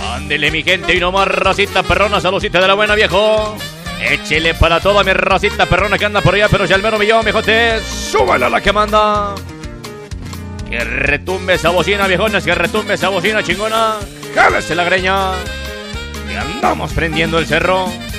Ándele mi gente y no más racita perrona, saludcita de la buena viejo. Échele para toda mi racita perrona que anda por allá, pero ya al menos millón, viejote. Súbela la que manda. Que retumbe esa bocina, viejones, que retumbe esa bocina chingona. Jálese la greña. Y andamos prendiendo el cerro.